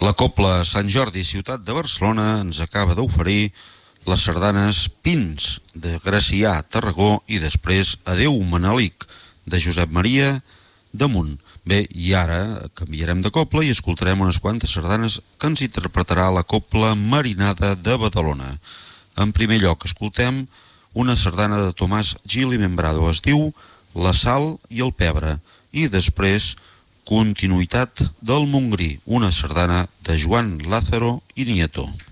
La Cobla Sant Jordi, ciutat de Barcelona, ens acaba d'oferir les sardanes Pins, de Gracià, Tarragó, i després Adeu Manelic, de Josep Maria Damunt. Bé, i ara canviarem de cobla i escoltarem unes quantes sardanes que ens interpretarà la Cobla Marinada de Badalona. En primer lloc, escoltem una sardana de Tomàs Gil i Membrado. Es diu La Sal i el Pebre. I després, Continuïtat del Montgrí, una sardana de Joan Lázaro i Nieto.